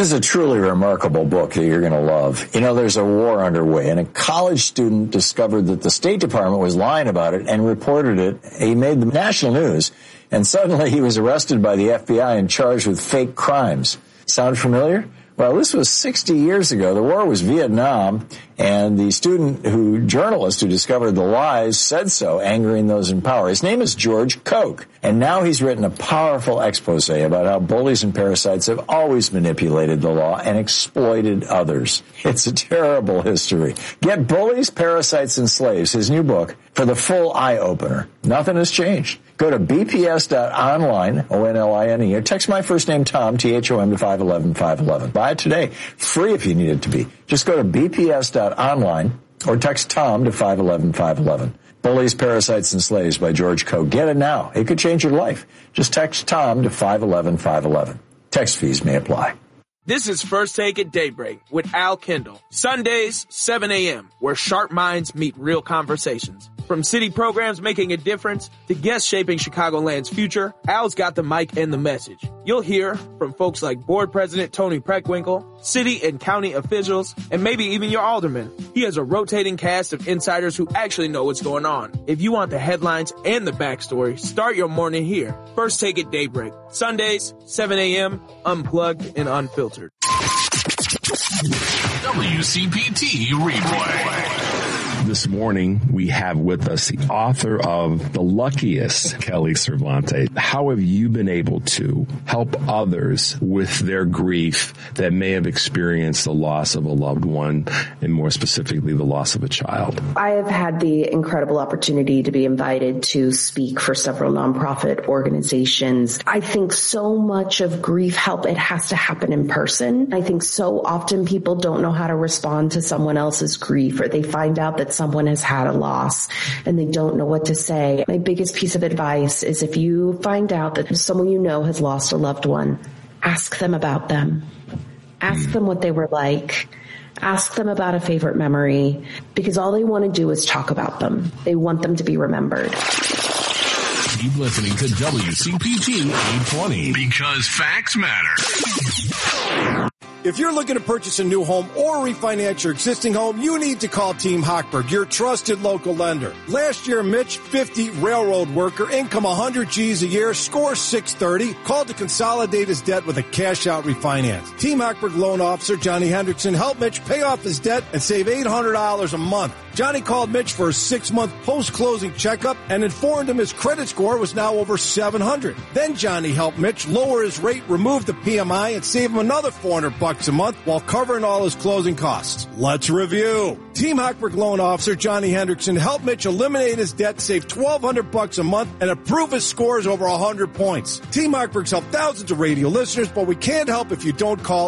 This is a truly remarkable book that you're going to love. You know, there's a war underway, and a college student discovered that the State Department was lying about it and reported it. He made the national news, and suddenly he was arrested by the FBI and charged with fake crimes. Sound familiar? Well, this was 60 years ago. The war was Vietnam, and the journalist who discovered the lies said so, angering those in power. His name is George Koch, and now he's written a powerful expose about how bullies and parasites have always manipulated the law and exploited others. It's a terrible history. Get Bullies, Parasites, and Slaves, his new book, for the full eye-opener. Nothing has changed. Go to bps.online, O-N-L-I-N-E, or text my first name, Tom, T-H-O-M, to 511-511. Buy it today. Free if you need it to be. Just go to bps.online or text Tom to 511-511. Bullies, Parasites, and Slaves by George Koch. Get it now. It could change your life. Just text Tom to 511-511. Text fees may apply. This is First Take at Daybreak with Al Kendall. Sundays, 7 a.m., where sharp minds meet real conversations. From city programs making a difference to guests shaping Chicagoland's future, Al's got the mic and the message. You'll hear from folks like Board President Tony Preckwinkle, city and county officials, and maybe even your alderman. He has a rotating cast of insiders who actually know what's going on. If you want the headlines and the backstory, start your morning here. First Take at Daybreak. Sundays, 7 a.m., unplugged and unfiltered. WCPT Replay. This morning, we have with us the author of The Luckiest, Kelly Cervantes. How have you been able to help others with their grief that may have experienced the loss of a loved one, and more specifically, the loss of a child? I have had the incredible opportunity to be invited to speak for several nonprofit organizations. I think so much of grief help, it has to happen in person. I think so often people don't know how to respond to someone else's grief, or they find out that someone has had a loss and they don't know what to say. My biggest piece of advice is if you find out that someone you know has lost a loved one, ask them about them. Ask them what they were like. Ask them about a favorite memory, because all they want to do is talk about them. They want them to be remembered. Keep listening to WCPT 820 because facts matter. If you're looking to purchase a new home or refinance your existing home, you need to call Team Hochberg, your trusted local lender. Last year, Mitch, 50, railroad worker, income 100 G's a year, score 630, called to consolidate his debt with a cash-out refinance. Team Hochberg loan officer Johnny Hendrickson helped Mitch pay off his debt and save $800 a month. Johnny called Mitch for a 6-month post-closing checkup and informed him his credit score was now over 700. Then Johnny helped Mitch lower his rate, remove the PMI, and save him another $400 a month while covering all his closing costs. Let's review. Team Hochberg loan officer Johnny Hendrickson helped Mitch eliminate his debt, save $1,200 a month, and improve his scores over 100 points. Team Hochberg's helped thousands of radio listeners, but we can't help if you don't call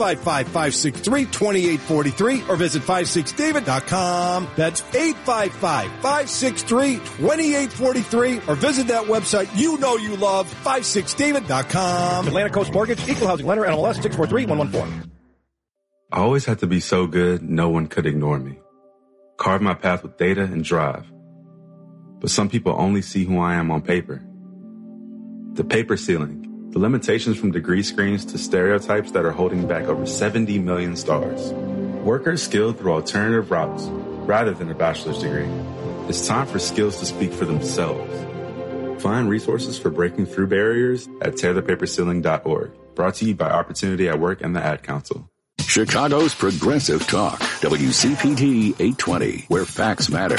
855-563-2843 or visit 56david.com. That's 855-563-2843 or visit that website you know you love, 56david.com. Atlantic Coast Mortgage, Equal Housing Lender, NMLS 643114. I always had to be so good, no one could ignore me. Carve my path with data and drive. But some people only see who I am on paper. The paper ceiling, the limitations from degree screens to stereotypes that are holding back over 70 million stars. Workers skilled through alternative routes rather than a bachelor's degree. It's time for skills to speak for themselves. Find resources for breaking through barriers at tearthepaperceiling.org. Brought to you by Opportunity at Work and the Ad Council. Chicago's Progressive Talk, WCPT 820, where facts matter.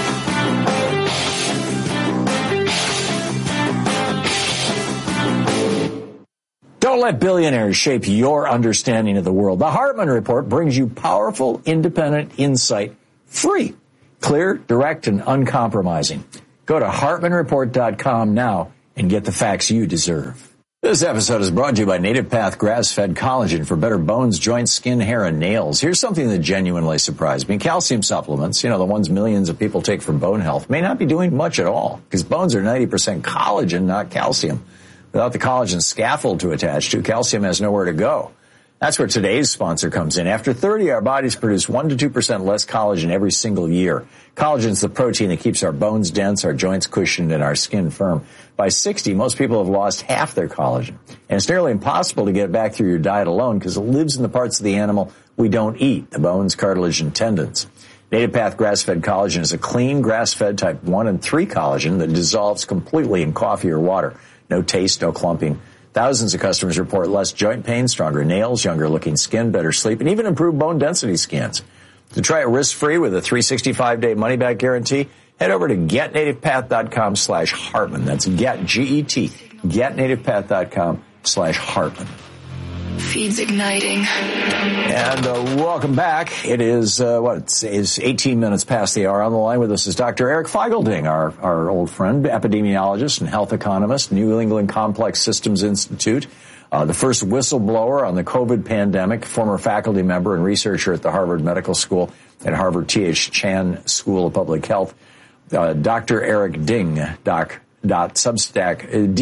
Don't let billionaires shape your understanding of the world. The Hartman Report brings you powerful, independent insight, free, clear, direct, and uncompromising. Go to HartmanReport.com now and get the facts you deserve. This episode is brought to you by Native Path Grass-Fed Collagen for better bones, joints, skin, hair, and nails. Here's something that genuinely surprised me. Calcium supplements, the ones millions of people take for bone health, may not be doing much at all because bones are 90% collagen, not calcium. Without the collagen scaffold to attach to, calcium has nowhere to go. That's where today's sponsor comes in. After 30, our bodies produce 1 to 2% less collagen every single year. Collagen is the protein that keeps our bones dense, our joints cushioned, and our skin firm. By 60, most people have lost half their collagen. And it's nearly impossible to get it back through your diet alone because it lives in the parts of the animal we don't eat, the bones, cartilage, and tendons. Native Path grass-fed collagen is a clean, grass-fed type 1 and 3 collagen that dissolves completely in coffee or water. No taste, no clumping. Thousands of customers report less joint pain, stronger nails, younger-looking skin, better sleep, and even improved bone density scans. To try it risk-free with a 365-day money-back guarantee, head over to getnativepath.com/Hartman. That's G-E-T, getnativepath.com/Hartman. Feeds igniting. And welcome back. It is, it's 18 minutes past the hour. On the line with us is Dr. Eric Feigl-Ding, our old friend, epidemiologist and health economist, New England Complex Systems Institute, the first whistleblower on the COVID pandemic, former faculty member and researcher at the Harvard Medical School and Harvard T.H. Chan School of Public Health. Dr. Eric Ding, Substack,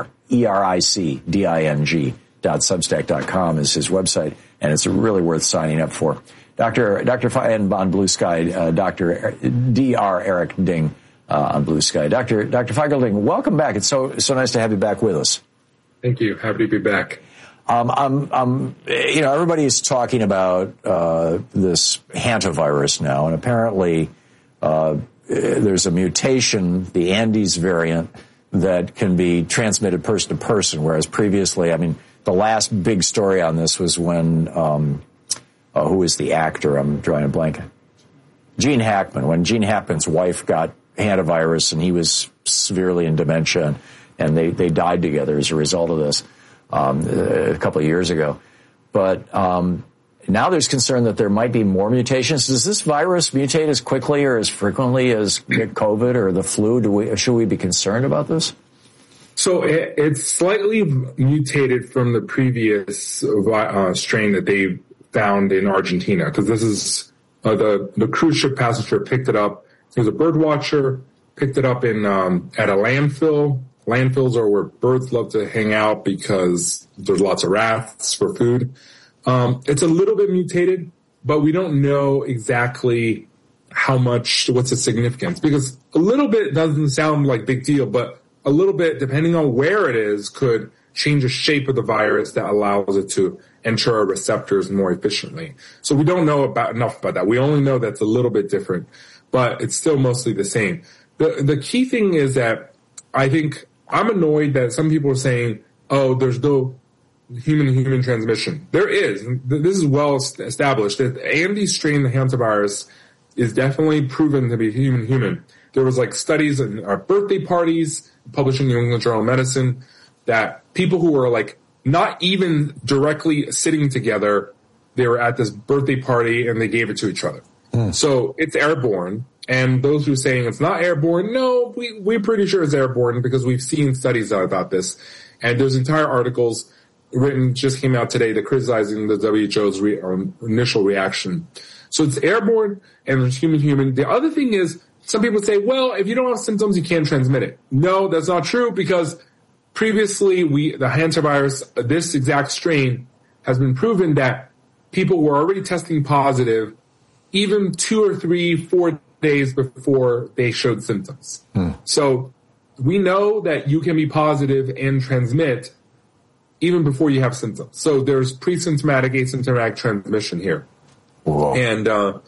DRERICDING.substack.com is his website, and it's really worth signing up for. Dr. and on Blue Sky, Dr. Dr. Eric Ding on Blue Sky. Dr. Feigl-Ding, welcome back. It's so nice to have you back with us. Thank you. Happy to be back. Everybody is talking about this hantavirus now, and apparently there's a mutation, the Andes variant, that can be transmitted person to person, whereas previously, the last big story on this was when, who is the actor? I'm drawing a blank. Gene Hackman. When Gene Hackman's wife got hantavirus and he was severely in dementia, and they died together as a result of this a couple of years ago. But now there's concern that there might be more mutations. Does this virus mutate as quickly or as frequently as COVID or the flu? Should we be concerned about this? So it's slightly mutated from the previous strain that they found in Argentina, because this is the cruise ship passenger picked it up. He was a bird watcher, picked it up in at a landfill. Landfills are where birds love to hang out because there's lots of rats for food. It's a little bit mutated, but we don't know exactly what's the significance, because a little bit doesn't sound like big deal, but a little bit, depending on where it is, could change the shape of the virus that allows it to enter our receptors more efficiently. So we don't know enough about that. We only know that's a little bit different, but it's still mostly the same. The key thing is that I think I'm annoyed that some people are saying, oh, there's no human-to-human transmission. There is. This is well established. The Andes strain, the hantavirus, is definitely proven to be human-human. There was studies in our birthday parties published in New England Journal of Medicine that people who were not even directly sitting together, they were at this birthday party and they gave it to each other. So it's airborne. And those who are saying it's not airborne, no, we're pretty sure it's airborne because we've seen studies about this. And there's entire articles written, just came out today, that criticizing the WHO's initial reaction. So it's airborne and it's human-human. The other thing is, some people say, well, if you don't have symptoms, you can't transmit it. No, that's not true, because previously the hantavirus, this exact strain, has been proven that people were already testing positive even 2 or 3, 4 days before they showed symptoms. So we know that you can be positive and transmit even before you have symptoms. So there's pre-symptomatic, asymptomatic transmission here. Whoa. And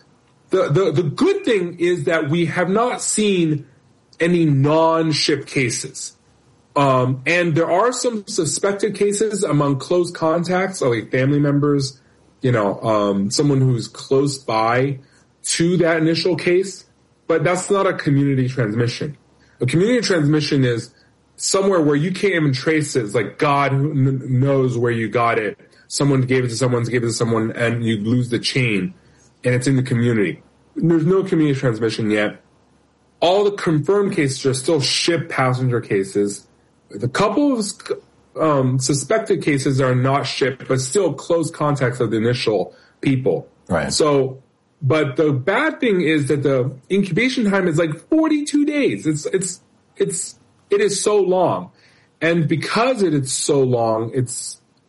the good thing is that we have not seen any non-ship cases. And there are some suspected cases among close contacts, like family members, someone who's close by to that initial case, but that's not a community transmission. A community transmission is somewhere where you can't even trace it. It's like God knows where you got it. Someone gave it to someone, and you lose the chain, and it's in the community. There's no community transmission yet. All the confirmed cases are still ship passenger cases. The couple of suspected cases are not ship, but still close contacts of the initial people. Right. So, but the bad thing is that the incubation time is 42 days. It is so long. And because it is so long, it's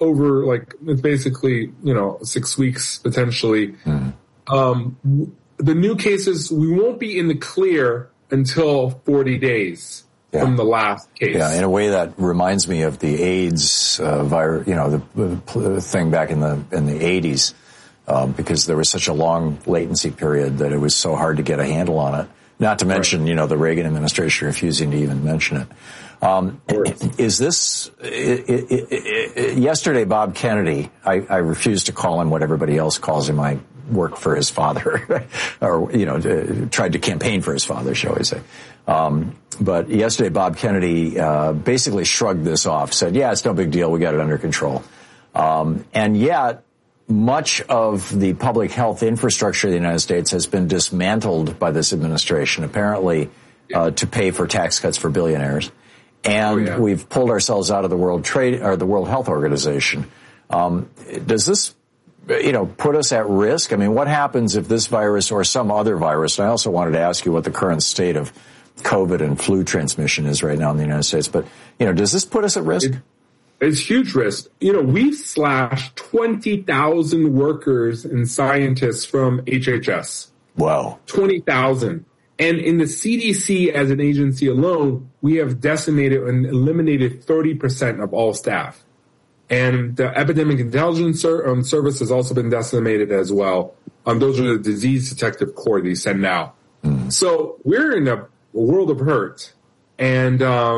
over, like, it's basically, 6 weeks potentially. The new cases, we won't be in the clear until 40 days from the last case. Yeah, in a way that reminds me of the AIDS virus, the thing back in the 80s, because there was such a long latency period that it was so hard to get a handle on it. Not to mention, the Reagan administration refusing to even mention it. Is this, yesterday, Bob Kennedy, I refused to call him what everybody else calls him. I worked for his father, or, tried to campaign for his father, shall we say. But yesterday, Bob Kennedy, basically shrugged this off, said, yeah, it's no big deal. We got it under control. And yet, much of the public health infrastructure of the United States has been dismantled by this administration, apparently, to pay for tax cuts for billionaires. And we've pulled ourselves out of the World Health Organization. Does this, put us at risk? I mean, what happens if this virus or some other virus, and I also wanted to ask you what the current state of COVID and flu transmission is right now in the United States, but, does this put us at risk? It's huge risk. We've slashed 20,000 workers and scientists from HHS. Wow. 20,000. And in the CDC as an agency alone, we have decimated and eliminated 30% of all staff. And the Epidemic Intelligence Service has also been decimated as well. Those are the Disease Detective Corps they send out. So we're in a world of hurt. And,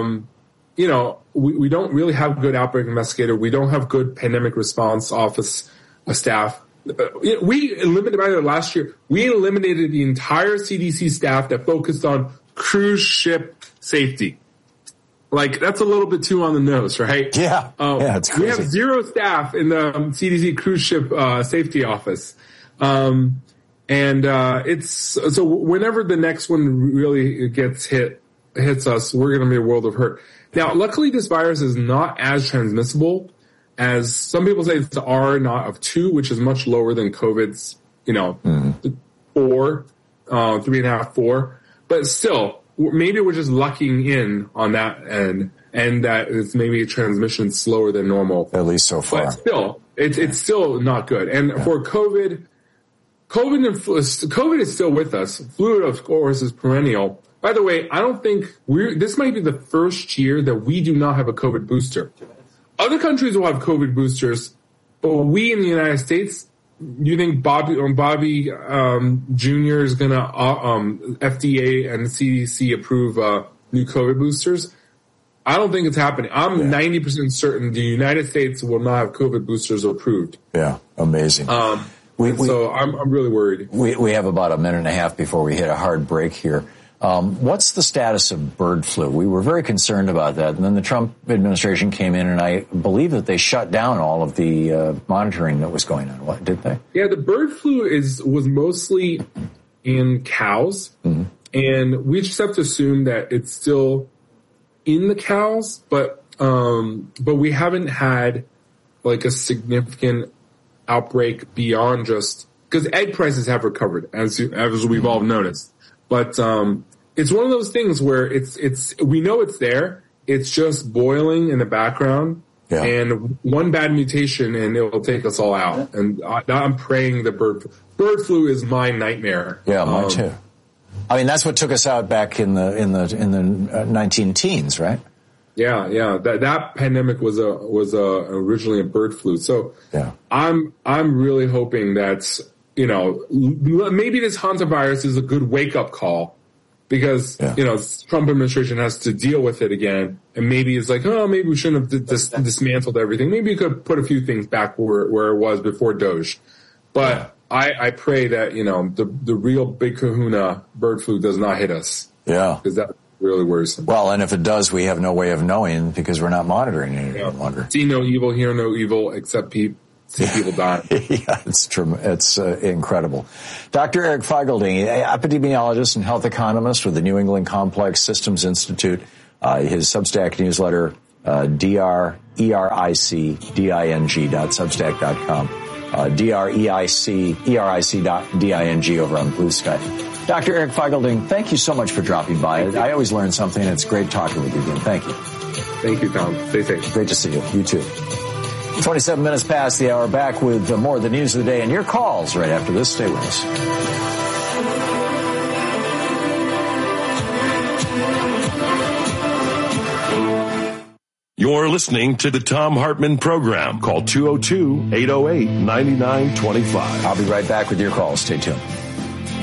we don't really have good outbreak investigator. We don't have good pandemic response office staff. We eliminated, by the way, last year, we eliminated the entire CDC staff that focused on cruise ship safety. Like, that's a little bit too on the nose, right? Yeah. It's crazy. We have 0 staff in the CDC cruise ship safety office. It's so whenever the next one really hits us, we're going to be a world of hurt. Now, luckily, this virus is not as transmissible as some people say. It's the R naught of 2, which is much lower than COVID's, 4, 3.5, 4. But still, maybe we're just lucking in on that end, and that it's maybe a transmission slower than normal. At least so far. But still, it's still not good. And for COVID is still with us. Flu, of course, is perennial. By the way, I don't think this might be the first year that we do not have a COVID booster. Other countries will have COVID boosters, but we in the United States, you think Bobby Jr. is going to FDA and CDC approve new COVID boosters? I don't think it's happening. I'm 90% certain the United States will not have COVID boosters approved. Yeah, amazing. So I'm really worried. We have about a minute and a half before we hit a hard break here. What's the status of bird flu? We were very concerned about that. And then the Trump administration came in, and I believe that they shut down all of the monitoring that was going on. What did they? Yeah, the bird flu was mostly in cows. And we just have to assume that it's still in the cows, but we haven't had like a significant outbreak beyond just because egg prices have recovered as we've all noticed. But it's one of those things where we know it's there. It's just boiling in the background, and one bad mutation and it will take us all out. And I'm praying the bird flu is my nightmare. Yeah, mine too. I mean, that's what took us out back in the 19 teens, right? Yeah. That pandemic was originally a bird flu. So I'm really hoping that, maybe this hantavirus is a good wake up call because, Trump administration has to deal with it again. And maybe it's like, maybe we shouldn't have dismantled everything. Maybe you could put a few things back where it was before Doge. But I pray that, the real big kahuna bird flu does not hit us. Yeah. Because that's really worrisome. Well, and if it does, we have no way of knowing because we're not monitoring it any longer. See no evil, hear no evil, except see people die. Yeah, it's true. It's incredible. Dr. Eric Feigl-Dinge, epidemiologist and health economist with the New England Complex Systems Institute. His Substack newsletter, drericding.substack.com. dreric.ding over on Blue Sky. Dr. Eric Feigl-Dinge, thank you so much for dropping by. I always learn something. It's great talking with you again. Thank you. Thank you, Tom. Stay safe. Great to see you. You too. 27 minutes past the hour. Back with more of the news of the day and your calls right after this. Stay with us. You're listening to the Thom Hartmann Program. Call 202-808-9925. I'll be right back with your calls. Stay tuned.